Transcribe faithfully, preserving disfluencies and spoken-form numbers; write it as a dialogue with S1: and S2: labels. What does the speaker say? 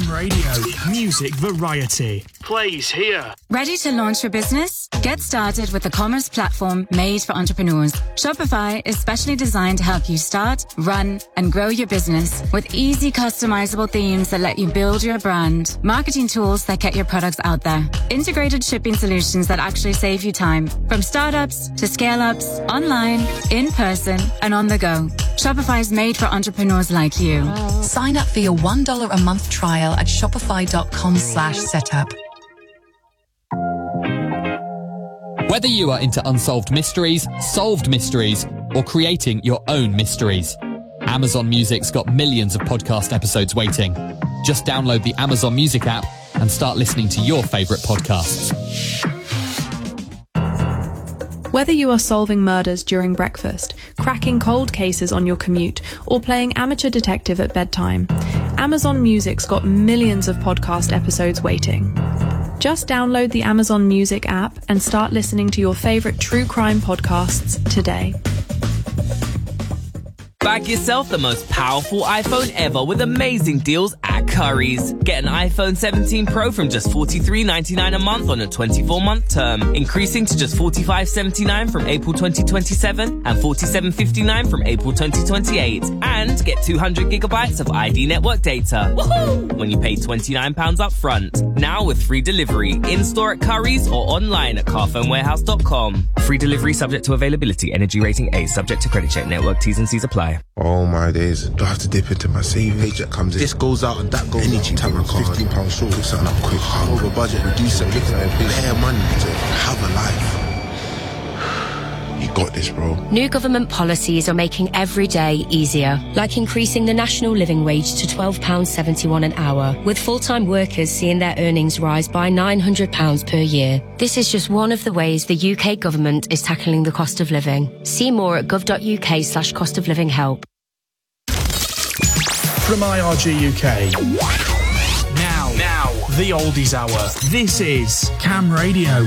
S1: Cam Radio, music variety. Plays here.
S2: Ready to launch your business? Get started with the commerce platform made for entrepreneurs. Shopify is specially designed to help you start, run, and grow your business with easy customizable themes that let you build your brand, marketing tools that get your products out there, integrated shipping solutions that actually save you time, from startups to scale-ups, online, in person, and on the go. Shopify is made for entrepreneurs like you.
S3: Sign up for your one dollar a month trial at shopify.com slash setup.
S4: Whether you are into unsolved mysteries, solved mysteries, or creating your own mysteries, Amazon Music's got millions of podcast episodes waiting. Just download the Amazon Music app and start listening to your favourite podcasts.
S5: Whether you are solving murders during breakfast, cracking cold cases on your commute, or playing amateur detective at bedtime, Amazon Music's got millions of podcast episodes waiting. Just download the Amazon Music app and start listening to your favourite true crime podcasts today.
S6: Bag yourself the most powerful iPhone ever with amazing deals at Currys. Get an iPhone seventeen Pro from just forty-three ninety-nine a month on a twenty-four month term, increasing to just forty-five seventy-nine from April twenty twenty-seven and forty-seven fifty-nine from April twenty twenty-eight. And get two hundred gigabytes of I D network data. Woohoo! When you pay twenty-nine pounds up front. Now with free delivery, in-store at Currys or online at carphone warehouse dot com. Free delivery subject to availability. Energy rating A, subject to credit check. Network T's and C's apply.
S7: Oh my days, do I have to dip into my savings? Paycheck comes in, this goes out and that goes Energy, out. Energy, fifteen pounds short, pick something up quick, over budget, reduce it, look at it, bare money to have a life. You got this, bro.
S8: New government policies are making every day easier, like increasing the national living wage to twelve pounds seventy-one an hour, with full-time workers seeing their earnings rise by nine hundred pounds per year. This is just one of the ways the U K government is tackling the cost of living. See more at gov.uk slash cost of living help.
S1: From I R G U K. Now, now, the Oldies Hour. This is Cam Radio.